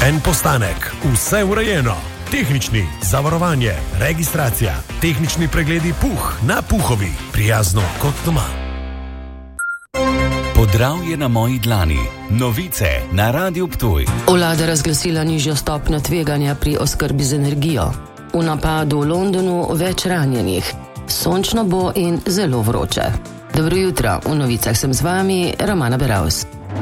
En postanek, vse urejeno. Tehnični, zavarovanje, registracija, tehnični pregledi na Puhovi, prijazno kot doma. Podravje na moji dlani. Novice na Radiu Ptuj. Vlada razglasila nižjo stopnjo tveganja pri oskrbi z energijo. V napadu v Londonu več ranjenih. Sončno bo in zelo vroče. Dobro jutro, v novicah sem z vami, Romana Beravs.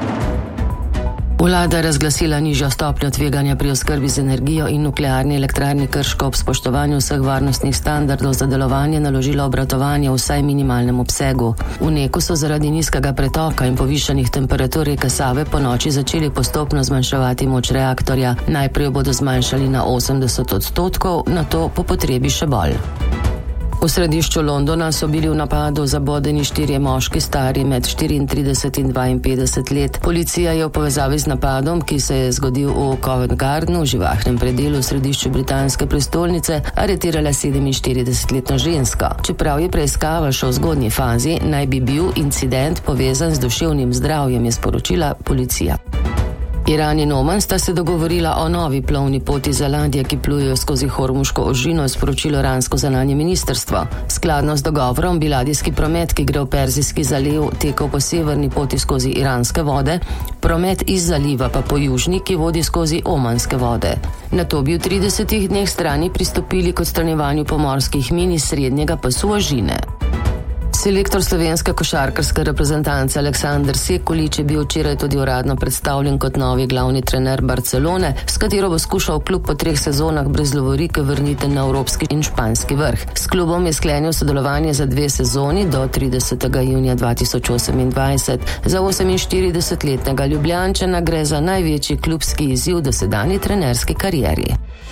Vlada razglasila nižjo stopnjo tveganja pri oskrbi z energijo in nuklearni elektrarni Krško ob spoštovanju vseh varnostnih standardov za delovanje naložila obratovanje v vsaj minimalnem obsegu. V NEK-u so zaradi nizkega pretoka in povišanih temperatur reke Save po noči začeli postopno zmanjševati moč reaktorja. Najprej bodo zmanjšali na 80%, nato po potrebi še bolj. V središču Londona so bili v napadu zabodeni 4 moški stari med 34 in 52 let. Policija je v povezavi z napadom, ki se je zgodil v Covent Gardenu, v živahnem predelu v središču britanske prestolnice, aretirala 47-letno žensko. Čeprav je preiskava še v zgodnji fazi, naj bi bil incident povezan z duševnim zdravjem, je sporočila policija. Iran in Oman sta se dogovorila o novi plovni poti za ladje, ki plujejo skozi Hormuško ožino, je sporočilo iransko zunanje ministrstvo. Skladno z dogovorom bi ladijski promet, ki gre v Perzijski zaliv, tekel po severni poti skozi iranske vode, promet iz zaliva pa po južni, ki vodi skozi omanske vode. Nato bi v 30 dneh strani pristopili k odstranjevanju pomorskih min iz srednjega pasu ožine. Selektor slovenske košarkarske reprezentance Aleksander Sekulič je bil včeraj tudi uradno predstavljen kot novi glavni trener Barcelone, s katero bo skušal klub po 3 sezonah brez lovorike vrniti na evropski in španski vrh. S klubom je sklenil sodelovanje za 2 sezoni do 30. junija 2028. Za 48-letnega Ljubljančana gre za največji klubski izziv do sedanji trenerski karieri.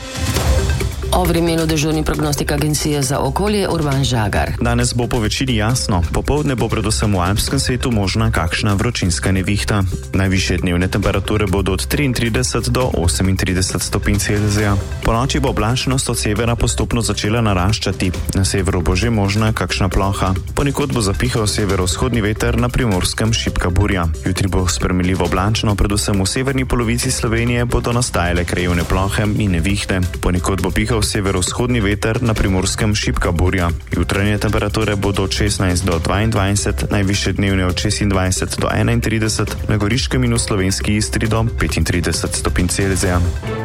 O vremenu dežurni prognostik agencije za okolje Urban Žagar. Danes bo po večini jasno, popoldne bo predvsem v alpskem svetu možna kakšna vročinska nevihta. Najvišje dnevne temperature bodo od 33 do 38 stopinj Celzija. Po noči bo oblačnost od severa postopno začela naraščati. Na severu bo že možna kakšna ploha. Ponekod bo zapihal severovzhodni veter, na Primorskem šibka burja. Jutri bo spremenljivo oblačno, predvsem v severni polovici Slovenije bodo nastajale krajevne plohe in nevihte. Ponekod bo pihal severovzhodni veter, na Primorskem šibka burja. Jutranje temperature bodo od 16 do 22, najvišje dnevne od 26 do 31, na Goriškem in v slovenski Istri do 35 stopinj Celzija.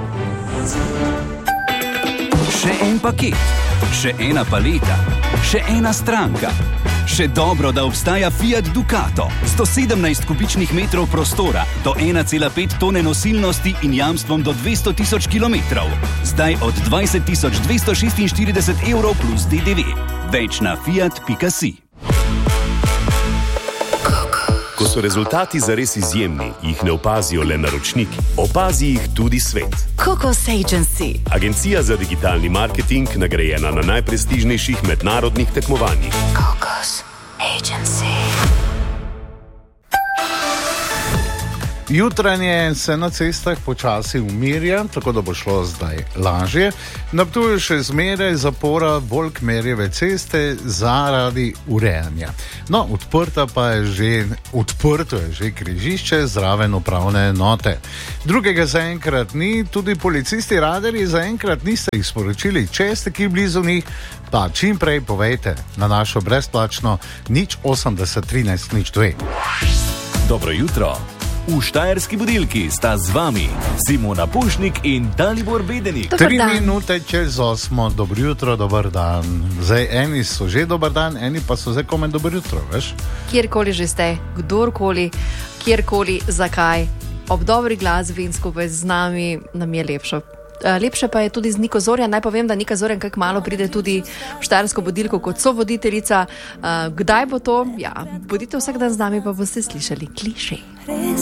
Še en paket, še ena paleta, še ena stranka. Še dobro, da obstaja Fiat Ducato. 117 kubičnih metrov prostora, do 1,5 tone nosilnosti in jamstvom do 200 000 kilometrov. Zdaj od 20 246 evrov plus DDV. Več na fiat.si. Ko so rezultati zares izjemni, jih ne opazijo le naročniki, opazi jih tudi svet. Cocos Agency. Agencija za digitalni marketing, nagrajena na najprestižnejših mednarodnih tekmovanjih. Cocos Agency. Jutranje se na cestah počasi umirja, tako da bo šlo zdaj lažje. Na Ptuju še zmeraj zapora bolj Kmerjeve ceste zaradi urejanja. No, odprto je že križišče zraven upravne enote. Drugega zaenkrat ni, tudi policisti radarji zaenkrat niste jih sporočili. Če ste ki blizu njih, pa čim prej povejte na našo brezplačno 080 13 02. Dobro jutro. V Štajerski budilki sta z vami Simona Pušnik in Dalibor Bedenik. 3 minute čez 8, dobro jutro, dober dan. Zdaj, eni so že dober dan, eni pa so zdaj komaj dobro jutro, veš? Kjerkoli že ste, kdorkoli, kjerkoli, zakaj. Ob dobri glasbi in skupaj z nami nam je lepše. Lepše pa je tudi z Niko Zorjan. Naj povem, da Nika Zorjan kaj kmalu pride tudi v Štajersko budilko kot sovoditeljica. Kdaj bo to? Ja, bodite vsak dan z nami, pa boste slišali kliše.